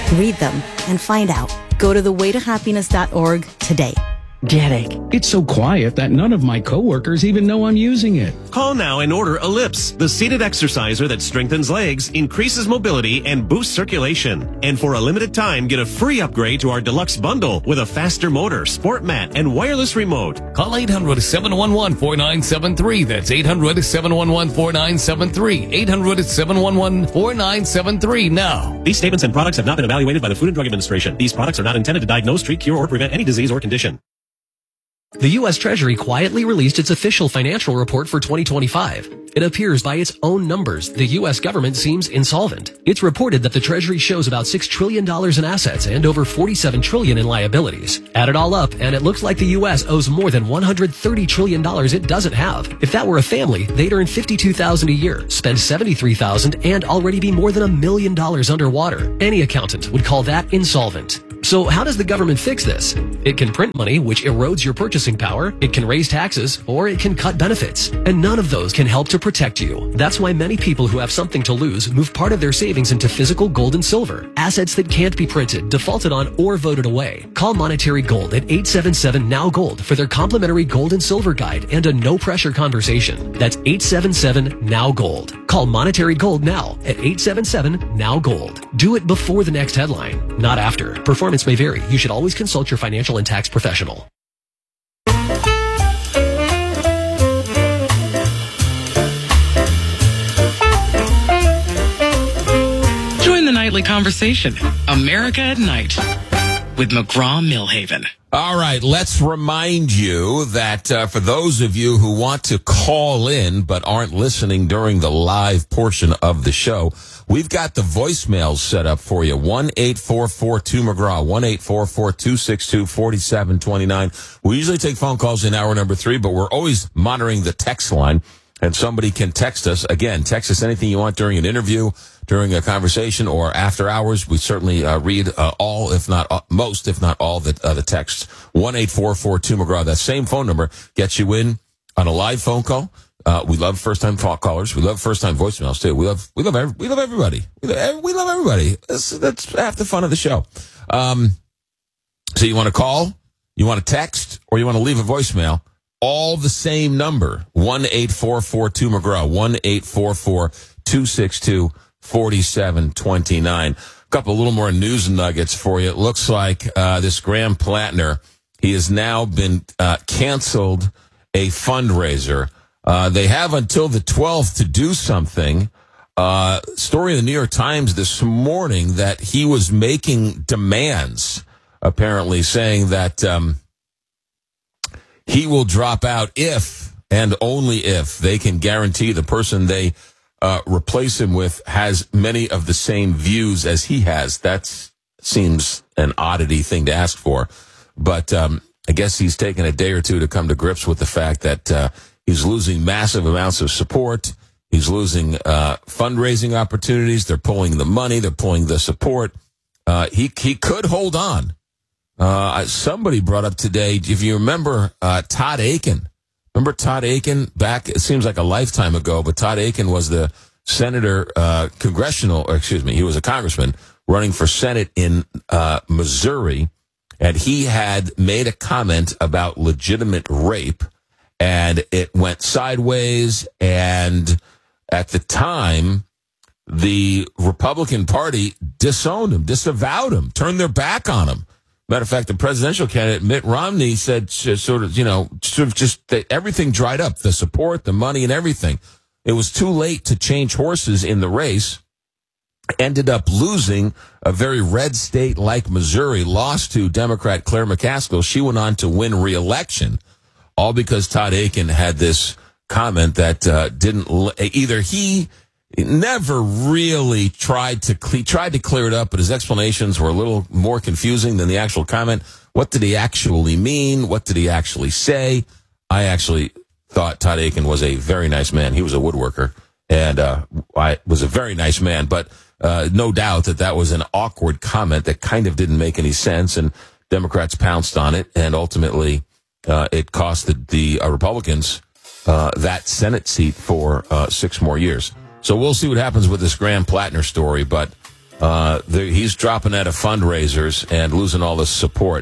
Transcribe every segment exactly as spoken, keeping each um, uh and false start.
Read them and find out. Go to the way to happiness dot org today. Derek, it's so quiet that none of my coworkers even know I'm using it. Call now and order Ellipse, the seated exerciser that strengthens legs, increases mobility, and boosts circulation. And for a limited time, get a free upgrade to our deluxe bundle with a faster motor, sport mat, and wireless remote. Call eight hundred, seven one one, four nine seven three. That's eight hundred, seven one one, four nine seven three. eight hundred, seven one one, four nine seven three now. These statements and products have not been evaluated by the Food and Drug Administration. These products are not intended to diagnose, treat, cure, or prevent any disease or condition. The U S Treasury quietly released its official financial report for twenty twenty-five. It appears by its own numbers, the U S government seems insolvent. It's reported that the Treasury shows about six trillion dollars in assets and over forty-seven trillion dollars in liabilities. Add it all up, and it looks like the U S owes more than one hundred thirty trillion dollars it doesn't have. If that were a family, they'd earn fifty-two thousand dollars a year, spend seventy-three thousand dollars, and already be more than a million dollars underwater. Any accountant would call that insolvent. So how does the government fix this? It can print money, which erodes your purchasing power. It can raise taxes, or it can cut benefits. And none of those can help to protect you. That's why many people who have something to lose move part of their savings into physical gold and silver. Assets that can't be printed, defaulted on, or voted away. Call Monetary Gold at eight seven seven, N O W, GOLD for their complimentary gold and silver guide and a no-pressure conversation. That's eight seven seven, N O W, GOLD. Call Monetary Gold now at eight seven seven, N O W, GOLD. Do it before the next headline, not after. Performance may vary. You should always consult your financial and tax professional. Join the nightly conversation, America at Night, with McGraw-Milhaven. All right, let's remind you that uh, for those of you who want to call in but aren't listening during the live portion of the show, we've got the voicemails set up for you. one eight four four two McGraw, one eight four four two six two four seven two nine. We usually take phone calls in hour number three, but we're always monitoring the text line, and somebody can text us. Again, text us anything you want during an interview, during a conversation, or after hours. We certainly uh, read uh, all, if not uh, most, if not all, the, uh, the texts. one eight four four two McGraw. That same phone number gets you in on a live phone call. Uh, we love first-time callers. We love first-time voicemails, too. We love we love, every, we love everybody. We love, we love everybody. That's, that's half the fun of the show. Um, so you want to call, you want to text, or you want to leave a voicemail, all the same number, one eight four four two McGraw, one eight four four two six two four seven two nine. A couple little more news nuggets for you. It looks like uh, this Graham Plattner, he has now been uh, canceled a fundraiser. Uh, they have until the twelfth to do something. Uh, story in the New York Times this morning that he was making demands, apparently saying that um, he will drop out if and only if they can guarantee the person they uh, replace him with has many of the same views as he has. That seems an oddity thing to ask for. But um, I guess he's taken a day or two to come to grips with the fact that uh, he's losing massive amounts of support. He's losing uh, fundraising opportunities. They're pulling the money. They're pulling the support. Uh, he he could hold on. Uh, somebody brought up today, if you remember uh, Todd Akin. Remember Todd Akin back, it seems like a lifetime ago, but Todd Akin was the senator, uh, congressional, or excuse me, he was a congressman running for Senate in uh, Missouri, and he had made a comment about legitimate rape, and it went sideways, and at the time, the Republican Party disowned him, disavowed him, turned their back on him. Matter of fact, the presidential candidate, Mitt Romney, said sort of, you know, sort of just that everything dried up, the support, the money, and everything. It was too late to change horses in the race. Ended up losing a very red state like Missouri, lost to Democrat Claire McCaskill. She went on to win re-election, all because Todd Akin had this comment that uh, didn't, either he never really tried to he tried to clear it up, but his explanations were a little more confusing than the actual comment. What did he actually mean? What did he actually say? I actually thought Todd Akin was a very nice man. He was a woodworker, and uh, I was a very nice man. But uh, no doubt that that was an awkward comment that kind of didn't make any sense, and Democrats pounced on it, and ultimately uh, it cost the, the uh, Republicans uh, that Senate seat for uh, six more years. So we'll see what happens with this Graham Plattner story, but Uh, he's dropping out of fundraisers and losing all this support.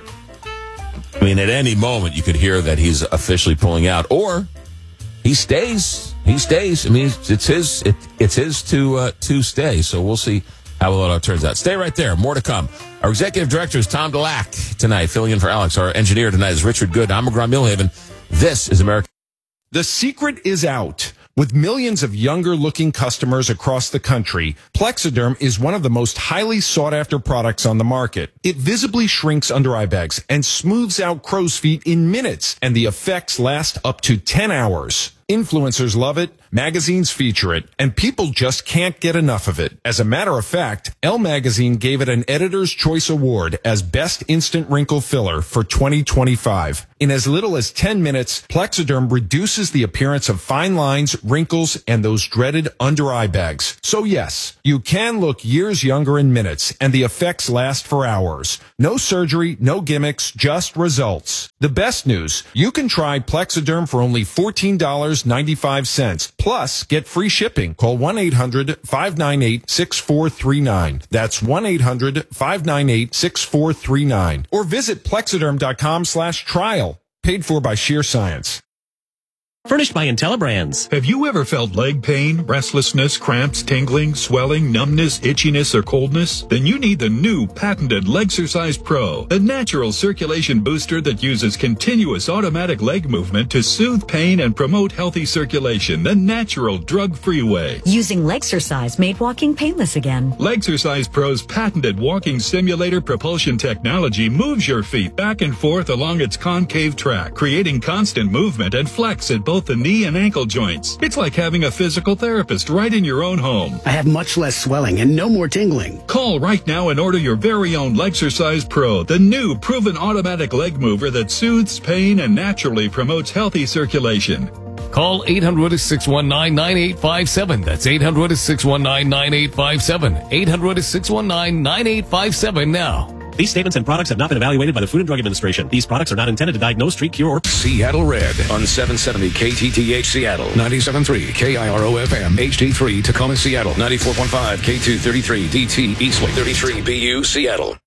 I mean, at any moment you could hear that he's officially pulling out, or he stays. He stays. I mean, it's his. It, it's his to uh, to stay. So we'll see how it all turns out. Stay right there. More to come. Our executive director is Tom DeLack tonight, filling in for Alex. Our engineer tonight is Richard Good. I'm McGraw Millhaven. This is America. The secret is out. With millions of younger-looking customers across the country, Plexiderm is one of the most highly sought-after products on the market. It visibly shrinks under-eye bags and smooths out crow's feet in minutes, and the effects last up to ten hours. Influencers love it, magazines feature it, and people just can't get enough of it. As a matter of fact, Elle Magazine gave it an Editor's Choice Award as Best Instant Wrinkle Filler for twenty twenty-five. In as little as ten minutes, Plexiderm reduces the appearance of fine lines, wrinkles, and those dreaded under-eye bags. So yes, you can look years younger in minutes, and the effects last for hours. No surgery, no gimmicks, just results. The best news, you can try Plexiderm for only fourteen dollars and ninety-five cents. Plus, get free shipping. Call one eight hundred five nine eight six four three nine. That's one eight hundred five nine eight six four three nine. Or visit plexiderm.com slash trial. Paid for by Sheer Science. Furnished by IntelliBrands. Have you ever felt leg pain, restlessness, cramps, tingling, swelling, numbness, itchiness, or coldness? Then you need the new patented Legsercise Pro, a natural circulation booster that uses continuous automatic leg movement to soothe pain and promote healthy circulation the natural, drug-free way. Using Legsercise made walking painless again. Legsercise Pro's patented walking simulator propulsion technology moves your feet back and forth along its concave track, creating constant movement and flex at both the knee and ankle joints. It's like having a physical therapist right in your own home. I have much less swelling and no more tingling. Call right now and order your very own Legsercise Pro, the new proven automatic leg mover that soothes pain and naturally promotes healthy circulation. Call eight hundred six one nine nine eight five seven. That's eight hundred six one nine nine eight five seven. eight hundred six one nine nine eight five seven now. These statements and products have not been evaluated by the Food and Drug Administration. These products are not intended to diagnose, treat, cure, or... Seattle Red on seven seventy K T T H Seattle, ninety-seven point three K I R O F M, H D three Tacoma, Seattle, ninety-four point five K two thirty-three D T Eastway, thirty-three B U Seattle.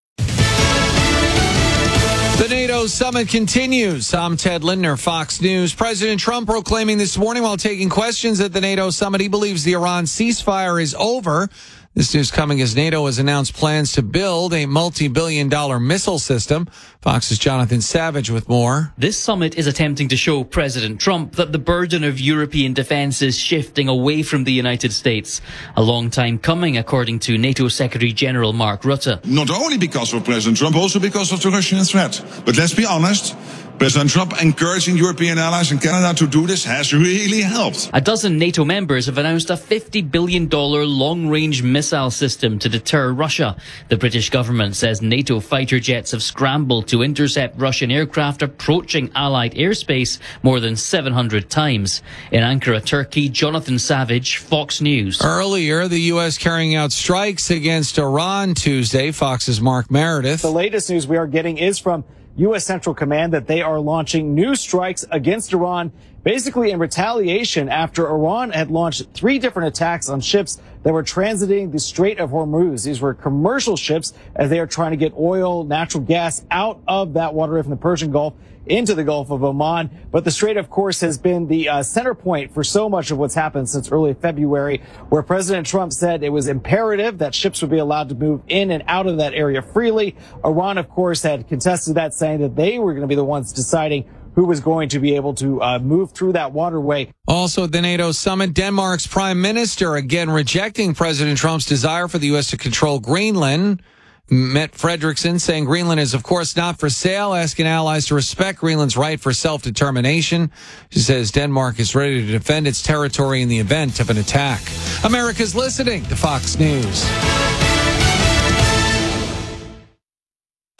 The NATO summit continues. I'm Ted Lindner, Fox News. President Trump proclaiming this morning while taking questions at the NATO summit he believes the Iran ceasefire is over. This news coming as NATO has announced plans to build a multi-billion dollar missile system. Fox's Jonathan Savage with more. This summit is attempting to show President Trump that the burden of European defense is shifting away from the United States. A long time coming, according to NATO Secretary General Mark Rutte. Not only because of President Trump, also because of the Russian threat. But let's be honest, President Trump encouraging European allies and Canada to do this has really helped. A dozen NATO members have announced a fifty billion dollars long-range missile system to deter Russia. The British government says NATO fighter jets have scrambled to intercept Russian aircraft approaching Allied airspace more than seven hundred times. In Ankara, Turkey, Jonathan Savage, Fox News. Earlier, the U S carrying out strikes against Iran Tuesday. Fox's Mark Meredith. The latest news we are getting is from U S Central Command that they are launching new strikes against Iran, basically in retaliation after Iran had launched three different attacks on ships that were transiting the Strait of Hormuz. These were commercial ships as they are trying to get oil, natural gas out of that waterway from the Persian Gulf into the Gulf of Oman. But the Strait, of course, has been the uh, center point for so much of what's happened since early February, where President Trump said it was imperative that ships would be allowed to move in and out of that area freely. Iran, of course, had contested that, saying that they were going to be the ones deciding who was going to be able to uh, move through that waterway. Also at the NATO summit, Denmark's prime minister again rejecting President Trump's desire for the U S to control Greenland. Mette Frederiksen saying Greenland is, of course, not for sale, asking allies to respect Greenland's right for self-determination. She says Denmark is ready to defend its territory in the event of an attack. America's listening to Fox News. You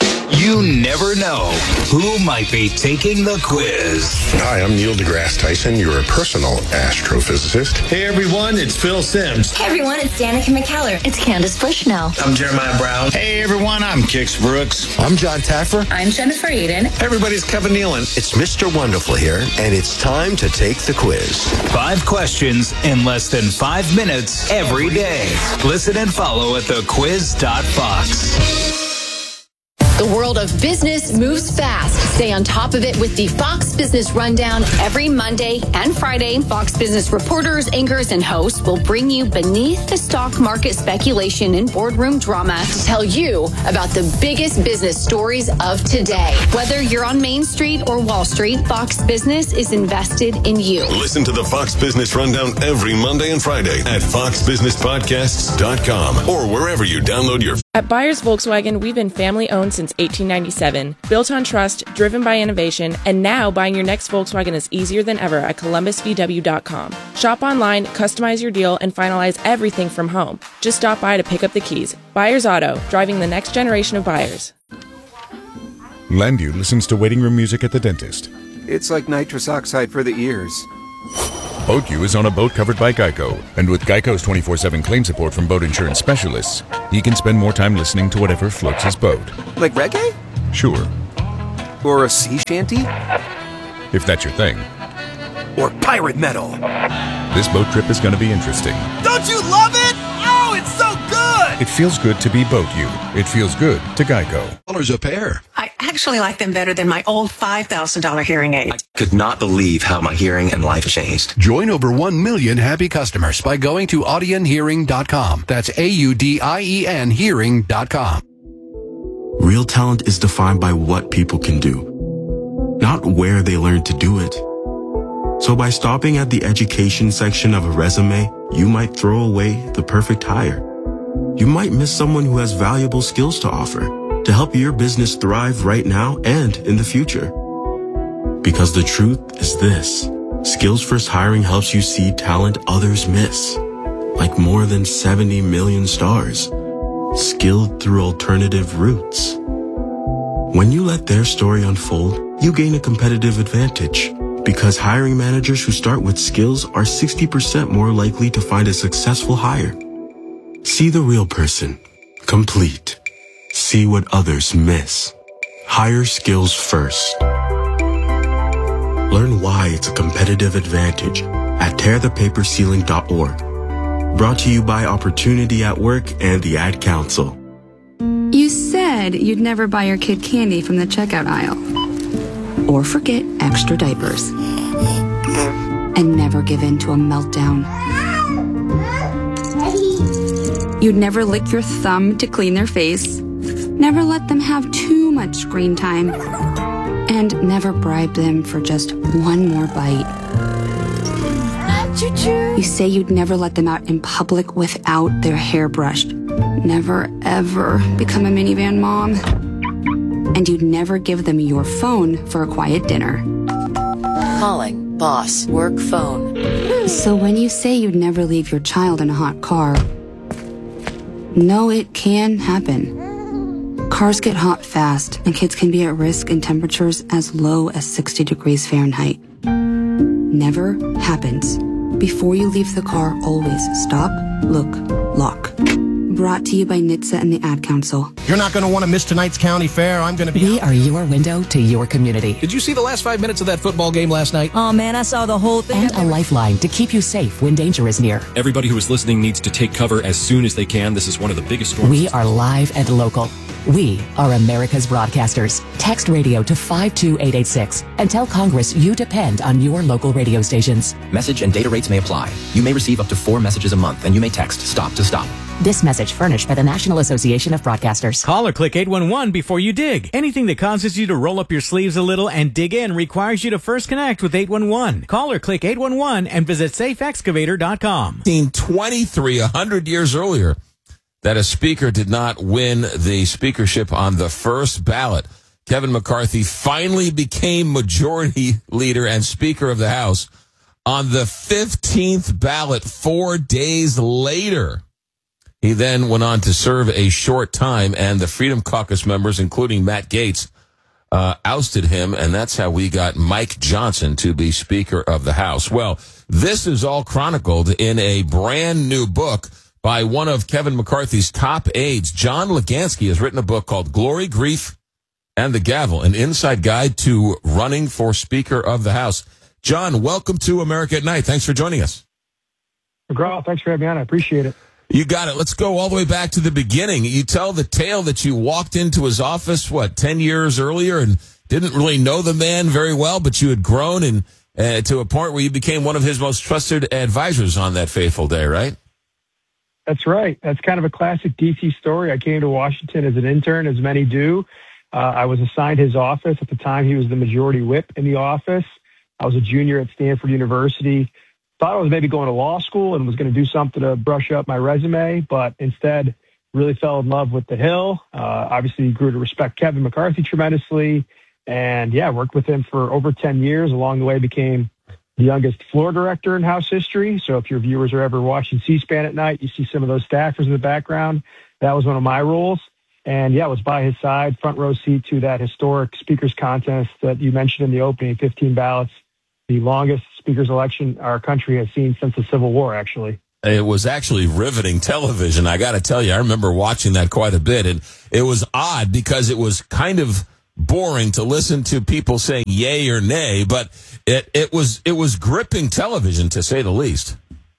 You never know who might be taking the quiz. Hi, I'm Neil deGrasse Tyson, your personal astrophysicist. Hey everyone, it's Phil Sims. Hey everyone, it's Danica McKellar. It's Candace Bushnell. I'm Jeremiah Brown. Hey everyone, I'm Kix Brooks. I'm John Taffer. I'm Jennifer Eden. Hey everybody, it's Kevin Nealon. It's Mister Wonderful here, and it's time to take the quiz. Five questions in less than five minutes every day. Listen and follow at the quiz dot fox. The world of business moves fast. Stay on top of it with the Fox Business Rundown every Monday and Friday. Fox Business reporters, anchors, and hosts will bring you beneath the stock market speculation and boardroom drama to tell you about the biggest business stories of today. Whether you're on Main Street or Wall Street, Fox Business is invested in you. Listen to the Fox Business Rundown every Monday and Friday at fox business podcasts dot com or wherever you download your... At Byers Volkswagen, we've been family-owned since eighteen ninety-seven, built on trust, driven by innovation, and now buying your next Volkswagen is easier than ever at columbus v w dot com. Shop online, customize your deal, and finalize everything from home. Just stop by to pick up the keys. Byers Auto, driving the next generation of buyers. Landu listens to waiting room music at the dentist. It's like nitrous oxide for the ears. BoatU is on a boat covered by Geico, and with Geico's twenty-four seven claim support from boat insurance specialists, he can spend more time listening to whatever floats his boat. Like reggae? Sure. Or a sea shanty? If that's your thing. Or pirate metal. This boat trip is going to be interesting. Don't you love it? Oh, it's so good! It feels good to be BoatU. It feels good to Geico. Dollars a pair. I actually like them better than my old five thousand dollars hearing aid. I could not believe how my hearing and life changed. Join over one million happy customers by going to Audien Hearing dot com. That's A U D I E N Hearing dot com. Real talent is defined by what people can do, not where they learn to do it. So by stopping at the education section of a resume, you might throw away the perfect hire. You might miss someone who has valuable skills to offer to help your business thrive right now and in the future. Because the truth is this: Skills First Hiring helps you see talent others miss, like more than seventy million stars, skilled through alternative routes. When you let their story unfold, you gain a competitive advantage, because hiring managers who start with skills are sixty percent more likely to find a successful hire. See the real person, complete. See what others miss. Hire skills first. Learn why it's a competitive advantage at tear the paper ceiling dot org. Brought to you by Opportunity at Work and the Ad Council. You said you'd never buy your kid candy from the checkout aisle. Or forget extra diapers. And never give in to a meltdown. You'd never lick your thumb to clean their face. Never let them have too much screen time. And never bribe them for just one more bite. You say you'd never let them out in public without their hair brushed. Never, ever become a minivan mom. And you'd never give them your phone for a quiet dinner. Calling boss work phone. So when you say you'd never leave your child in a hot car, no, it can happen. Cars get hot fast, and kids can be at risk in temperatures as low as sixty degrees Fahrenheit. Never happens. Before you leave the car, always stop, look, lock. Brought to you by N H T S A and the Ad Council. You're not going to want to miss tonight's county fair. I'm going to be... We are your window to your community. Did you see the last five minutes of that football game last night? Oh, man, I saw the whole thing. And a lifeline to keep you safe when danger is near. Everybody who is listening needs to take cover as soon as they can. This is one of the biggest storms. We are live and local. We are America's broadcasters. Text radio to five two eight eight six and tell Congress you depend on your local radio stations. Message and data rates may apply. You may receive up to four messages a month, and you may text STOP to STOP. This message furnished by the National Association of Broadcasters. Call or click eight one one before you dig. Anything that causes you to roll up your sleeves a little and dig in requires you to first connect with eight one one. Call or click eight one one and visit safe excavator dot com. nineteen twenty-three, a hundred years earlier, that a speaker did not win the speakership on the first ballot. Kevin McCarthy finally became majority leader and Speaker of the House on the fifteenth ballot four days later. He then went on to serve a short time, and the Freedom Caucus members, including Matt Gaetz, uh, ousted him, and that's how we got Mike Johnson to be Speaker of the House. Well, this is all chronicled in a brand new book by one of Kevin McCarthy's top aides. John Legansky has written a book called Glory, Grief, and the Gavel, an inside guide to running for Speaker of the House. John, welcome to America at Night. Thanks for joining us. McGraw, thanks for having me on. I appreciate it. You got it. Let's go all the way back to the beginning. You tell the tale that you walked into his office, what, ten years earlier and didn't really know the man very well, but you had grown and uh, to a point where you became one of his most trusted advisors on that fateful day, right? That's right. That's kind of a classic D C story. I came to Washington as an intern, as many do. Uh, I was assigned his office. At the time, he was the majority whip in the office. I was a junior at Stanford University. Thought I was maybe going to law school and was going to do something to brush up my resume, but instead really fell in love with the Hill. Uh, obviously grew to respect Kevin McCarthy tremendously. And yeah, worked with him for over ten years. Along the way, became the youngest floor director in House history. So if your viewers are ever watching C-SPAN at night, you see some of those staffers in the background. That was one of my roles. And yeah, I was by his side, front row seat to that historic speakers contest that you mentioned in the opening, fifteen ballots, the longest speakers election our country has seen since the Civil War, actually. It was actually riveting television. I got to tell you, I remember watching that quite a bit. And it was odd because it was kind of boring to listen to people saying yay or nay, but it, it was it was gripping television, to say the least.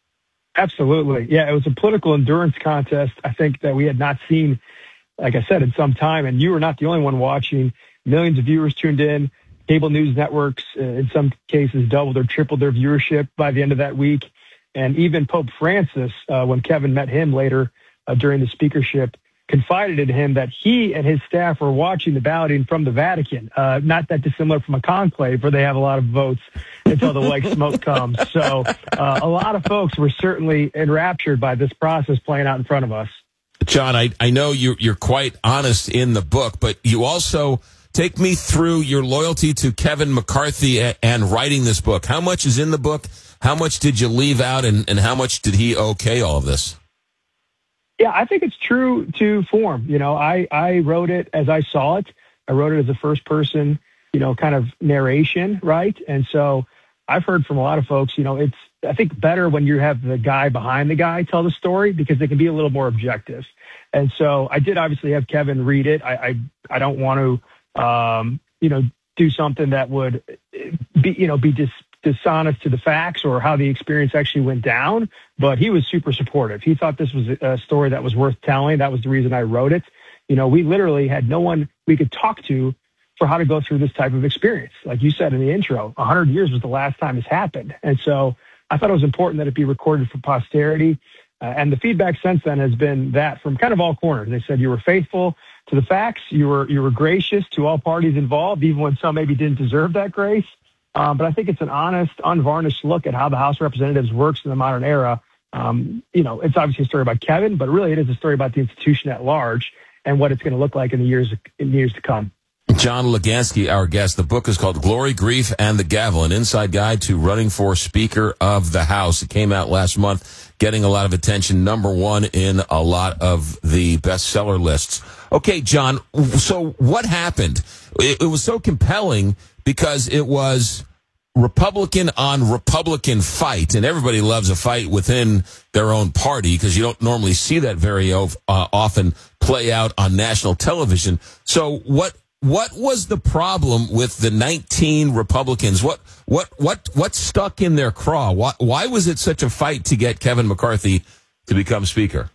Absolutely. Yeah, it was a political endurance contest, I think, that we had not seen, like I said, in some time. And you were not the only one watching. Millions of viewers tuned in. Cable news networks, uh, in some cases, doubled or tripled their viewership by the end of that week. And even Pope Francis, uh, when Kevin met him later uh, during the speakership, confided in him that he and his staff were watching the balloting from the Vatican, uh, not that dissimilar from a conclave where they have a lot of votes until the white smoke comes. So uh, a lot of folks were certainly enraptured by this process playing out in front of us. John, I, I know you're, you're quite honest in the book, but you also take me through your loyalty to Kevin McCarthy and writing this book. How much is in the book? How much did you leave out, and, and how much did he okay all of this? Yeah, I think it's true to form. You know, I, I wrote it as I saw it. I wrote it as a first person, you know, kind of narration, right? And so I've heard from a lot of folks, you know, it's, I think, better when you have the guy behind the guy tell the story because they can be a little more objective. And so I did obviously have Kevin read it. I, I, I don't want to, um, you know, do something that would be, you know, be dis- dishonest to the facts or how the experience actually went down, but he was super supportive. He thought this was a story that was worth telling. That was the reason I wrote it. You know, we literally had no one we could talk to for how to go through this type of experience. Like you said in the intro, a hundred years was the last time this happened. And so I thought it was important that it be recorded for posterity. Uh, and the feedback since then has been that from kind of all corners. They said you were faithful to the facts. You were, you were gracious to all parties involved, even when some maybe didn't deserve that grace. Um, but I think it's an honest, unvarnished look at how the House of Representatives works in the modern era. Um, you know, it's obviously a story about Kevin, but really it is a story about the institution at large and what it's going to look like in the years in years to come. John Legansky, our guest. The book is called Glory, Grief, and the Gavel, an inside guide to running for Speaker of the House. It came out last month, getting a lot of attention, number one in a lot of the bestseller lists. Okay, John, so what happened? It, it was so compelling because it was Republican on Republican fight, and everybody loves a fight within their own party because you don't normally see that very uh, often play out on national television. So what what was the problem with the nineteen Republicans? What what what what stuck in their craw? Why, why was it such a fight to get Kevin McCarthy to become Speaker?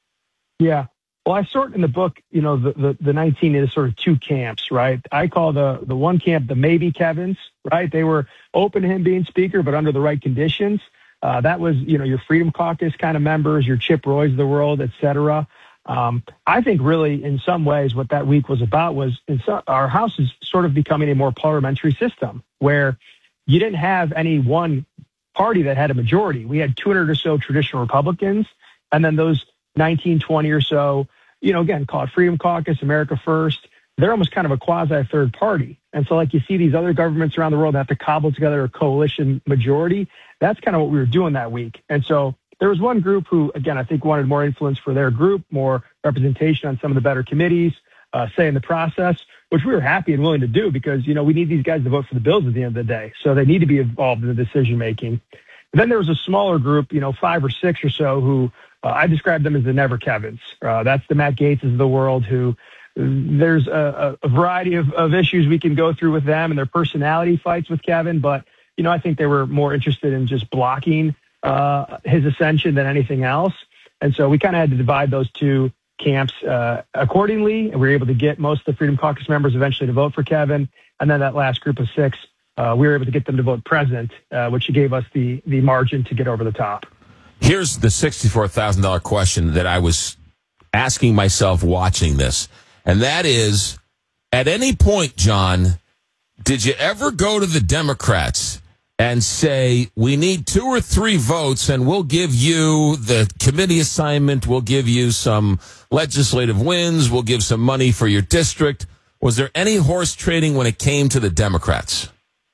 Yeah. Well, I sort in the book, you know, the, the, the nineteen is sort of two camps, right? I call the, the one camp the maybe Kevins, right? They were open to him being Speaker, but under the right conditions. Uh, that was, you know, your Freedom Caucus kind of members, your Chip Roys of the world, et cetera. Um, I think really in some ways what that week was about was in some, our House is sort of becoming a more parliamentary system where you didn't have any one party that had a majority. We had two hundred or so traditional Republicans, and then those nineteen, twenty or so, you know, again, call it Freedom Caucus, America First. They're almost kind of a quasi third party. And so like you see these other governments around the world that have to cobble together a coalition majority. That's kind of what we were doing that week. And so there was one group who, again, I think wanted more influence for their group, more representation on some of the better committees, uh, say in the process, which we were happy and willing to do because, you know, we need these guys to vote for the bills at the end of the day. So they need to be involved in the decision making. And then there was a smaller group, you know, five or six or so who uh, I described them as the Never Kevins. Uh, that's the Matt Gaetzes of the world who there's a, a variety of, of issues we can go through with them and their personality fights with Kevin. But, you know, I think they were more interested in just blocking uh, his ascension than anything else. And so we kind of had to divide those two camps uh, accordingly. And we were able to get most of the Freedom Caucus members eventually to vote for Kevin. And then that last group of six, uh, we were able to get them to vote present, uh, which gave us the, the margin to get over the top. Here's the sixty-four thousand dollars question that I was asking myself watching this. And that is, at any point, John, did you ever go to the Democrats and say, we need two or three votes and we'll give you the committee assignment, we'll give you some legislative wins, we'll give some money for your district? Was there any horse trading when it came to the Democrats?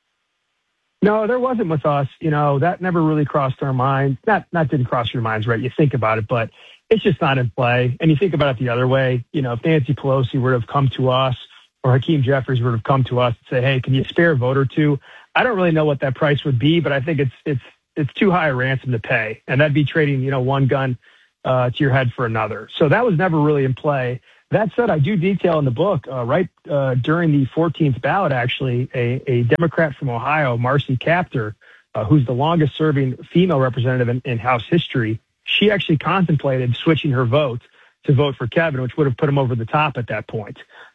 No, there wasn't with us. You know, that never really crossed our minds. Not, not didn't cross your minds, right? You think about it, but it's just not in play. And you think about it the other way. You know, if Nancy Pelosi would have come to us or Hakeem Jeffries would have come to us and say, hey, can you spare a vote or two? I don't really know what that price would be, but I think it's it's it's too high a ransom to pay. And that'd be trading, you know, one gun uh, to your head for another. So that was never really in play. That said, I do detail in the book, uh, right uh, during the fourteenth ballot, actually, a, a Democrat from Ohio, Marcy Kaptur, uh, who's the longest serving female representative in, in House history, she actually contemplated switching her vote to vote for Kevin, which would have put him over the top at that point.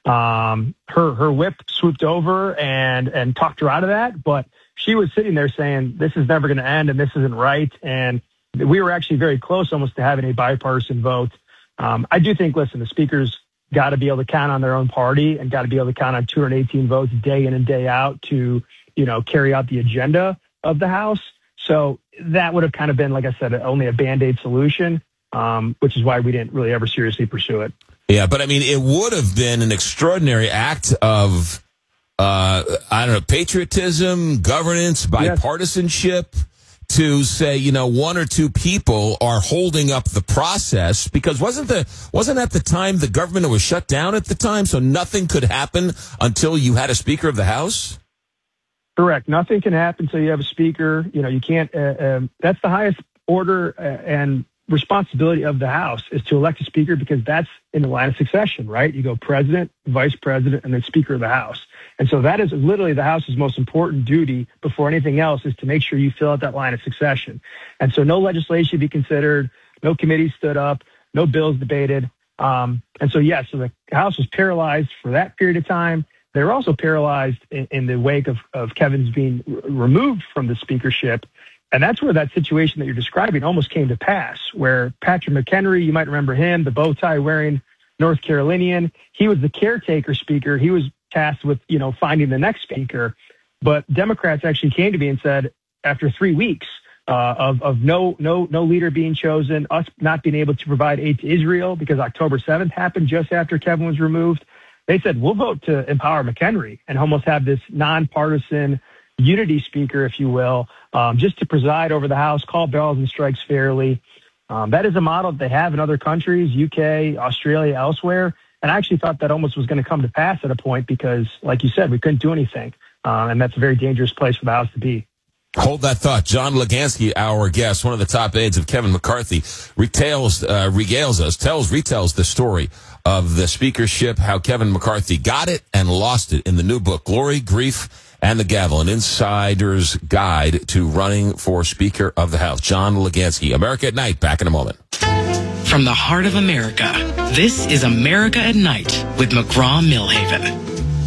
Um, her her whip swooped over and and talked her out of that, but she was sitting there saying, this is never going to end and this isn't right. And we were actually very close almost to having a bipartisan vote. Um, I do think, listen, the speakers got to be able to count on their own party and got to be able to count on two hundred eighteen votes day in and day out to, you know, carry out the agenda of the House. So that would have kind of been, like I said, only a Band-Aid solution, um, which is why we didn't really ever seriously pursue it. Yeah, but I mean, it would have been an extraordinary act of, uh, I don't know, patriotism, governance, bipartisanship. Yes. To say, you know, one or two people are holding up the process, because wasn't the wasn't at the time the government was shut down at the time, so nothing could happen until you had a Speaker of the House? Correct. Nothing can happen until you have a Speaker. You know, you can't. Uh, um, that's the highest order uh, and responsibility of the House is to elect a Speaker, because that's in the line of succession, right? You go President, Vice President, and then Speaker of the House. And so that is literally the House's most important duty before anything else, is to make sure you fill out that line of succession. And so no legislation be considered, no committees stood up, no bills debated. Um, and so, yes, yeah, so the House was paralyzed for that period of time. They were also paralyzed in, in the wake of, of Kevin's being r- removed from the speakership. And that's where that situation that you're describing almost came to pass, where Patrick McHenry, you might remember him, the bow tie wearing North Carolinian, he was the caretaker speaker. He was tasked with, you know, finding the next speaker. But Democrats actually came to me and said, after three weeks uh, of, of no, no, no leader being chosen, us not being able to provide aid to Israel because October seventh happened just after Kevin was removed, they said, we'll vote to empower McHenry and almost have this nonpartisan unity speaker, if you will, um, just to preside over the House, call bells and strikes fairly. Um, that is a model that they have in other countries, U K, Australia, elsewhere. And I actually thought that almost was going to come to pass at a point because, like you said, we couldn't do anything. Uh, and that's a very dangerous place for the House to be. Hold that thought. John Legansky, our guest, one of the top aides of Kevin McCarthy, retails, uh, regales us, tells, retells the story of the speakership, how Kevin McCarthy got it and lost it in the new book, Glory, Grief, and the Gavel, an insider's guide to running for Speaker of the House. John Legansky, America at Night, back in a moment. From the heart of America, this is America at Night with McGraw-Millhaven.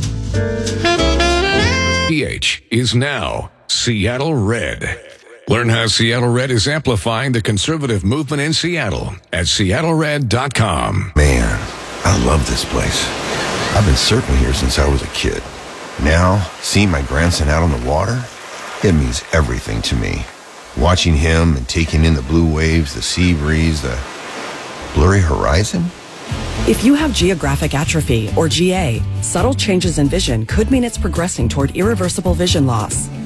P H is now Seattle Red. Learn how Seattle Red is amplifying the conservative movement in Seattle at seattle red dot com. Man, I love this place. I've been surfing here since I was a kid. Now, seeing my grandson out on the water, it means everything to me. Watching him and taking in the blue waves, the sea breeze, the blurry horizon. If you have geographic atrophy, or G A, subtle changes in vision could mean it's progressing toward irreversible vision loss.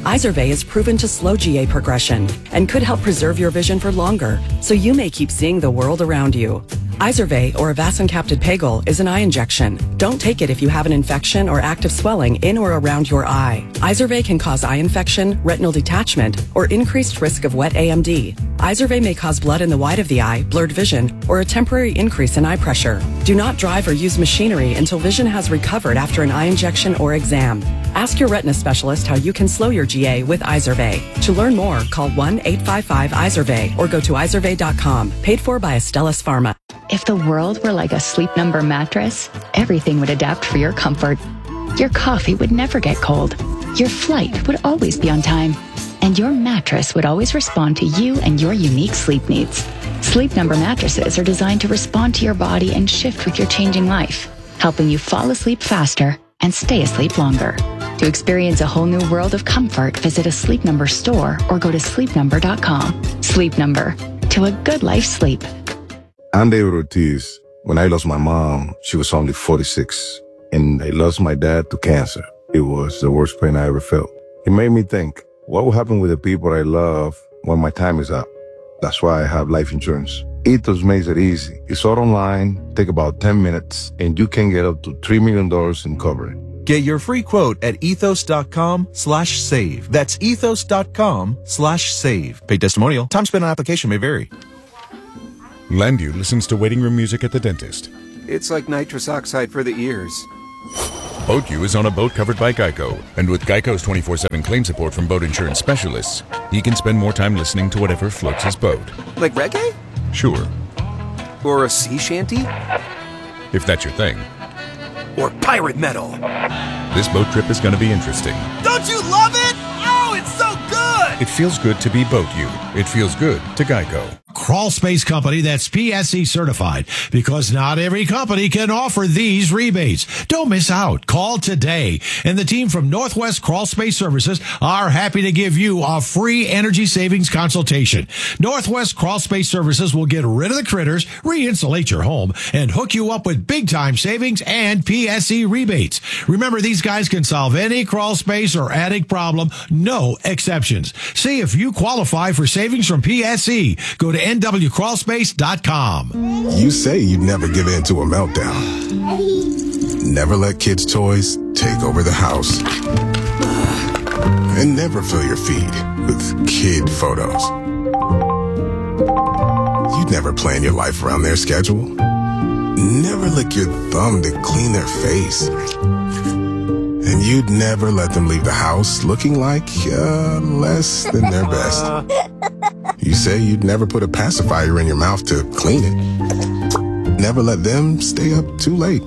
Izervay is proven to slow G A progression and could help preserve your vision for longer, so you may keep seeing the world around you. Izervay, or avacincaptad pegol, is an eye injection. Don't take it if you have an infection or active swelling in or around your eye. Izervay can cause eye infection, retinal detachment, or increased risk of wet A M D. Izervay may cause blood in the white of the eye, blurred vision, or a temporary increase in eye pressure. Do not drive or use machinery until vision has recovered after an eye injection or exam. Ask your retina specialist how you can slow your G A with Izervay. To learn more, call one eight five five Izervay or go to izervay dot com. Paid for by Astellas Pharma. If the world were like a Sleep Number mattress, everything would adapt for your comfort. Your coffee would never get cold. Your flight would always be on time. And your mattress would always respond to you and your unique sleep needs. Sleep Number mattresses are designed to respond to your body and shift with your changing life, helping you fall asleep faster and stay asleep longer. To experience a whole new world of comfort, visit a Sleep Number store or go to sleep number dot com. Sleep Number. To a good life sleep. I'm David Ortiz. When I lost my mom, she was only forty-six. And I lost my dad to cancer. It was the worst pain I ever felt. It made me think, what will happen with the people I love when my time is up? That's why I have life insurance. Ethos makes it easy. It's all online, take about ten minutes, and you can get up to three million dollars in coverage. Get your free quote at ethos.com slash save. That's ethos.com slash save. Paid testimonial. Time spent on application may vary. Landu listens to waiting room music at the dentist. It's like nitrous oxide for the ears. BoatU is on a boat covered by Geico, and with Geico's twenty-four seven claim support from boat insurance specialists, he can spend more time listening to whatever floats his boat. Like reggae? Sure. Or a sea shanty? If that's your thing. Or pirate metal. This boat trip is going to be interesting. Don't you love it? Oh, it's so good! It feels good to be BoatU. It feels good to Geico. Crawl Space Company that's P S E certified, because not every company can offer these rebates. Don't miss out. Call today. And the team from Northwest Crawl Space Services are happy to give you a free energy savings consultation. Northwest Crawl Space Services will get rid of the critters, re-insulate your home, and hook you up with big time savings and P S E rebates. Remember, these guys can solve any crawl space or attic problem, no exceptions. See if you qualify for savings from P S E. Go to N W crawl space dot com. You say you'd never give in to a meltdown. Never let kids' toys take over the house. And never fill your feed with kid photos. You'd never plan your life around their schedule. Never lick your thumb to clean their face. And you'd never let them leave the house looking like uh, less than their best. You say you'd never put a pacifier in your mouth to clean it. Never let them stay up too late.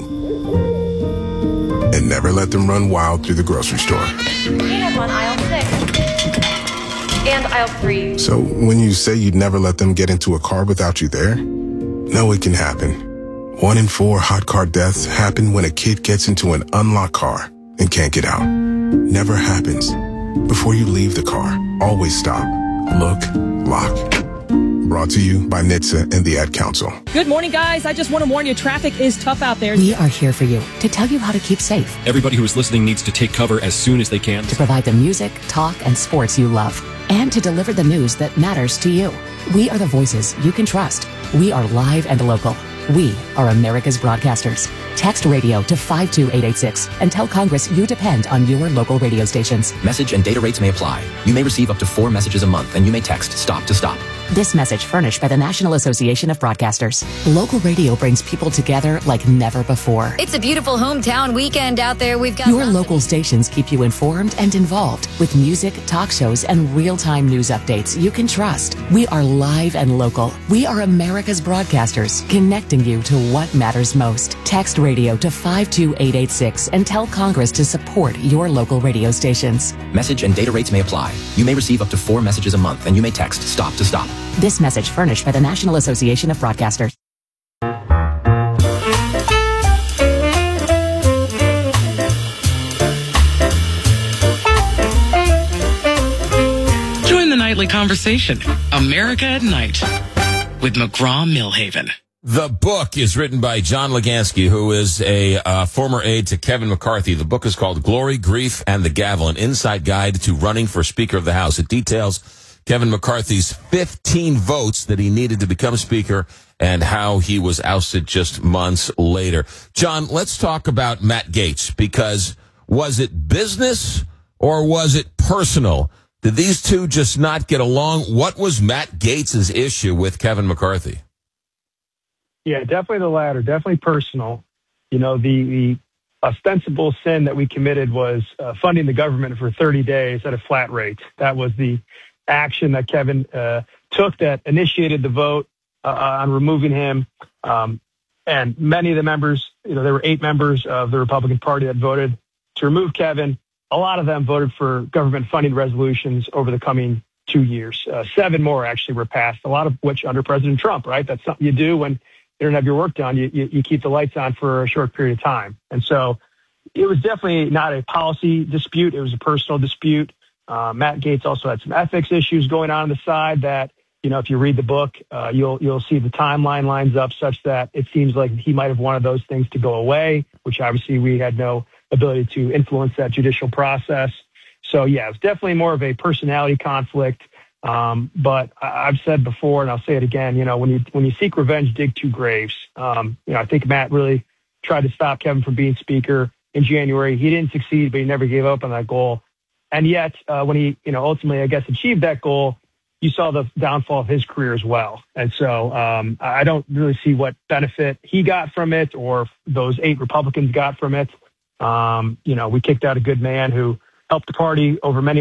And never let them run wild through the grocery store. Peanuts on aisle six. And aisle three. So when you say you'd never let them get into a car without you there, no, it can happen. One in four hot car deaths happen when a kid gets into an unlocked car and can't get out. Never happens. Before you leave the car, always stop, look, lock. Brought to you by N H T S A and the Ad Council. Good morning, guys. I just want to warn you, traffic is tough out there. We are here for you to tell you how to keep safe. Everybody who is listening needs to take cover as soon as they can. To provide the music, talk, and sports you love. And to deliver the news that matters to you. We are the voices you can trust. We are live and local. We are America's broadcasters. Text radio to five two eight eight six and tell Congress you depend on your local radio stations. Message and data rates may apply. You may receive up to four messages a month, and you may text STOP to STOP. This message furnished by the National Association of Broadcasters. Local radio brings people together like never before. It's a beautiful hometown weekend out there. We've got your local stations keep you informed and involved with music, talk shows, and real-time news updates you can trust. We are live and local. We are America's broadcasters, connecting you to what matters most. Text radio to five two eight eight six and tell Congress to support your local radio stations. Message and data rates may apply. You may receive up to four messages a month, and you may text STOP to STOP. This message furnished by the National Association of Broadcasters. Join the nightly conversation, America at Night, with McGraw-Milhaven. The book is written by John Legansky, who is a uh, former aide to Kevin McCarthy. The book is called Glory, Grief, and the Gavel, an inside guide to running for Speaker of the House. It details Kevin McCarthy's fifteen votes that he needed to become Speaker and how he was ousted just months later. John, let's talk about Matt Gaetz, because was it business or was it personal? Did these two just not get along? What was Matt Gaetz's issue with Kevin McCarthy? Yeah, definitely the latter, definitely personal. You know, the, the ostensible sin that we committed was uh, funding the government for thirty days at a flat rate. That was the action that Kevin uh, took that initiated the vote uh, on removing him. Um, and many of the members, you know, there were eight members of the Republican Party that voted to remove Kevin. A lot of them voted for government funding resolutions over the coming two years. Uh, seven more actually were passed, a lot of which under President Trump, right? That's something you do when you don't have your work done. You, you, you keep the lights on for a short period of time. And so it was definitely not a policy dispute. It was a personal dispute. Uh, Matt Gaetz also had some ethics issues going on on the side that, you know, if you read the book, uh, you'll you'll see the timeline lines up such that it seems like he might have wanted those things to go away, which obviously we had no ability to influence that judicial process. So, yeah, it was definitely more of a personality conflict. Um, but I've said before, and I'll say it again, you know, when you when you seek revenge, dig two graves. Um, you know, I think Matt really tried to stop Kevin from being Speaker in January. He didn't succeed, but he never gave up on that goal. And yet, uh, when he, you know, ultimately, I guess, achieved that goal, you saw the downfall of his career as well. And so um, I don't really see what benefit he got from it or those eight Republicans got from it. Um, you know, we kicked out a good man who helped the party over many